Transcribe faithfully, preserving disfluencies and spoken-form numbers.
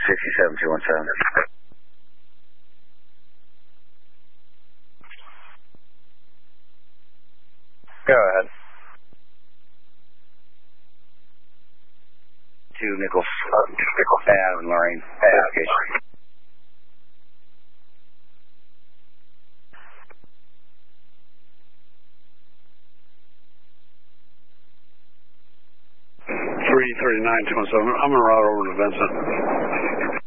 sixty-seven two one seven. Go ahead. Two Nichols, uh, Nichols Ave and Lorraine application. three thirty-nine two one seven. I'm going to route over to Vincent.